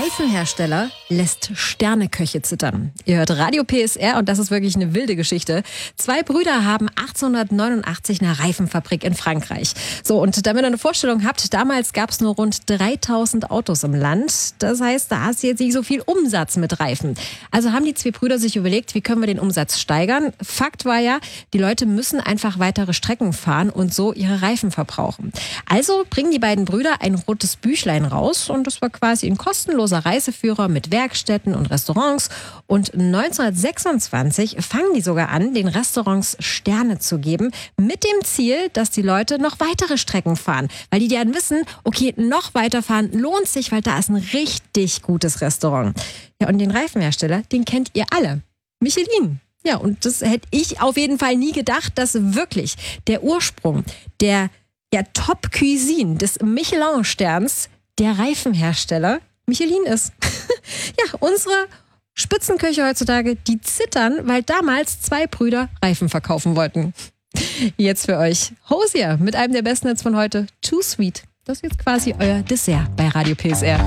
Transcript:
Reifenhersteller lässt Sterneköche zittern. Ihr hört Radio PSR und das ist wirklich eine wilde Geschichte. 2 Brüder haben 1889 eine Reifenfabrik in Frankreich. So, und damit ihr eine Vorstellung habt, damals gab es nur rund 3000 Autos im Land. Das heißt, da hast du jetzt nicht so viel Umsatz mit Reifen. Also haben die 2 Brüder sich überlegt, wie können wir den Umsatz steigern? Fakt war ja, die Leute müssen einfach weitere Strecken fahren und so ihre Reifen verbrauchen. Also bringen die beiden Brüder ein rotes Büchlein raus und das war quasi ein kostenloser Reiseführer mit Werkstätten und Restaurants. Und 1926 fangen die sogar an, den Restaurants Sterne zu geben, mit dem Ziel, dass die Leute noch weitere Strecken fahren. Weil die dann wissen, okay, noch weiterfahren lohnt sich, weil da ist ein richtig gutes Restaurant. Ja, und den Reifenhersteller, den kennt ihr alle. Michelin. Ja, und das hätte ich auf jeden Fall nie gedacht, dass wirklich der Ursprung der Top-Cuisine des Michelin-Sterns der Reifenhersteller Michelin ist. Ja, unsere Spitzenköche heutzutage, die zittern, weil damals 2 Brüder Reifen verkaufen wollten. Jetzt für euch Hozier mit einem der besten Hits von heute, Too Sweet. Das ist jetzt quasi euer Dessert bei Radio PSR.